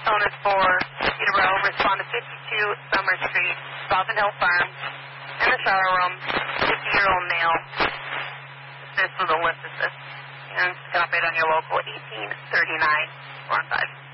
tone is for Peterborough. Respond to 52 Summer Street, Southern Hill Farms, in the shower room, 50-year-old male. This was a lift assist. And it's going to operate on your local 1839 415.